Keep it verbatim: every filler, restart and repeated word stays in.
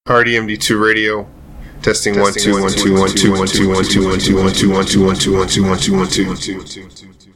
R D M D two radio. Testing one two one two one two one two one two one two one two one two one two one two one two one two one two one two.